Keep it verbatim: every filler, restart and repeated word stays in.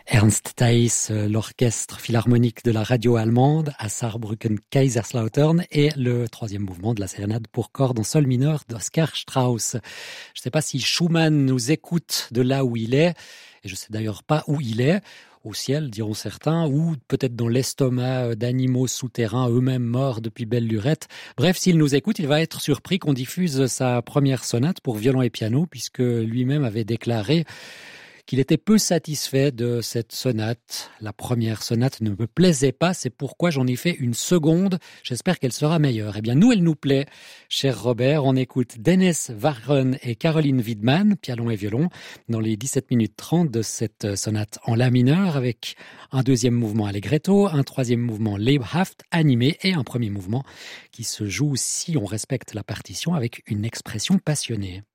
Ernst Thais, l'orchestre philharmonique de la radio allemande à Saarbrücken-Kaiserslautern et le troisième mouvement de la sérénade pour cordes en sol mineur d'Oskar Strauss. Je ne sais pas si Schumann nous écoute de là où il est, et je ne sais d'ailleurs pas où il est, au ciel diront certains, ou peut-être dans l'estomac d'animaux souterrains eux-mêmes morts depuis belle lurette. Bref, s'il nous écoute, il va être surpris qu'on diffuse sa première sonate pour violon et piano, puisque lui-même avait déclaré qu'il était peu satisfait de cette sonate. La première sonate ne me plaisait pas, c'est pourquoi j'en ai fait une seconde. J'espère qu'elle sera meilleure. Eh bien, nous, elle nous plaît. Cher Robert, on écoute Dennis Warren et Caroline Widmann, piano et violon, dans les dix-sept minutes trente de cette sonate en la mineur, avec un deuxième mouvement allegretto, un troisième mouvement lebhaft, animé, et un premier mouvement qui se joue, si on respecte la partition, avec une expression passionnée.